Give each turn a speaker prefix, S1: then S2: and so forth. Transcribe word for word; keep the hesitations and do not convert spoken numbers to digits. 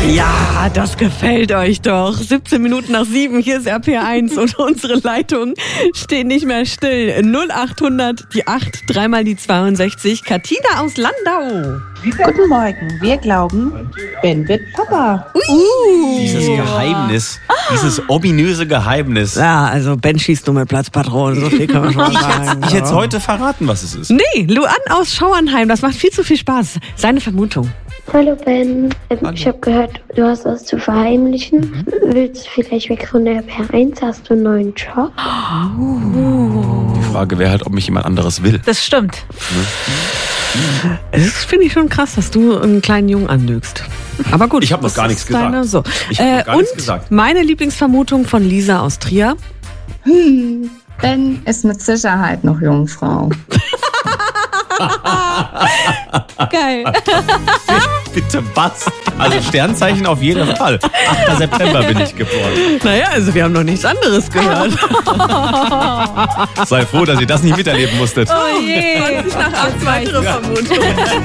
S1: Ja, das gefällt euch doch. siebzehn Minuten nach sieben, hier ist R P R eins und unsere Leitungen stehen nicht mehr still. null achthundert, die acht, dreimal die zweiundsechzig. Katina aus Landau.
S2: Guten Morgen, wir glauben, Ben wird Papa.
S1: Uh.
S3: Dieses Geheimnis, dieses ominöse Geheimnis.
S1: Ja, also Ben schießt nur mit Platzpatronen, so viel kann man schon mal sagen.
S3: Ich hätte heute verraten, was es ist.
S1: Nee, Luan aus Schauernheim, das macht viel zu viel Spaß. Seine Vermutung.
S4: Hallo Ben, ähm,
S3: Hallo.
S4: ich habe gehört, du hast was zu verheimlichen. Mhm. Willst du vielleicht weg von der R P R eins? Hast du einen neuen Job?
S3: Die Frage wäre halt, ob mich jemand anderes will.
S5: Das stimmt.
S1: Das finde ich schon krass, dass du einen kleinen Jungen anlügst. Aber gut.
S3: Ich habe noch
S1: das
S3: gar nichts
S1: ist deine-
S3: gesagt.
S1: So.
S3: Ich hab noch
S1: Äh,
S3: gar
S1: und
S3: nichts gesagt.
S1: meine Lieblingsvermutung von Lisa aus Trier.
S6: Hm, Ben ist mit Sicherheit noch Jungfrau.
S1: Geil.
S3: Bitte was? Also Sternzeichen auf jeden Fall. achter September bin ich geboren.
S1: Naja, also wir haben noch nichts anderes gehört.
S3: Sei froh, dass ihr das nicht miterleben musstet.
S1: Oh je. zwanzig nach acht weitere Vermutungen.